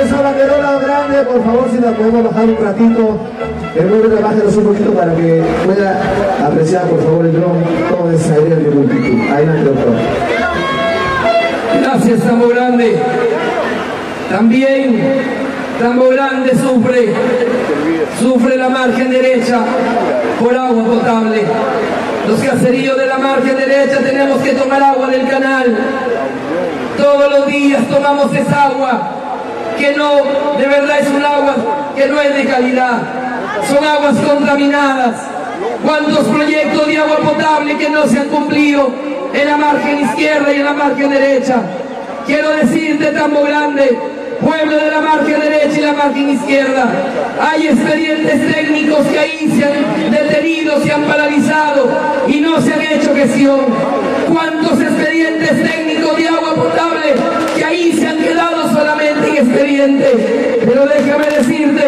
Esa banderola grande, por favor, si la podemos bajar un ratito, bájenos un poquito para que pueda apreciar, por favor, el dron, todo ese aire de multitud. Adelante, doctor. Gracias, Tambo Grande. También Tambo Grande sufre la margen derecha por agua potable. Los caseríos de la margen derecha tenemos que tomar agua del canal. Todos los días tomamos esa agua que no, de verdad es un agua que no es de calidad. Son aguas contaminadas. ¿Cuántos proyectos de agua potable que no se han cumplido en la margen izquierda y en la margen derecha? Quiero decirte, Tambo Grande, pueblo de la margen derecha y la margen izquierda, hay expedientes técnicos que ahí se han detenido, se han paralizado y no se han hecho gestión. ¿Cuántos expedientes técnicos de agua potable que ahí se han quedado solamente en expedientes? Pero déjame decirte,